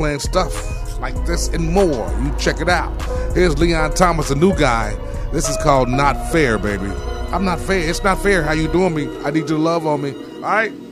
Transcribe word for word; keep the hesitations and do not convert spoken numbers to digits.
playing stuff like this and more. You check it out. Here's Leon Thomas, a new guy. This is called Not Fair, baby. I'm not fair. It's not fair how you doing me. I need you to love on me. All right?